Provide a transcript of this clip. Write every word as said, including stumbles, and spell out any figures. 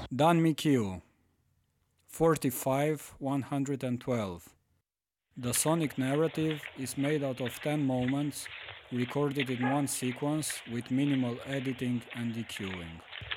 Dan Mikio, forty-five one hundred twelve. The sonic narrative is made out of ten moments recorded in one sequence with minimal editing and EQing.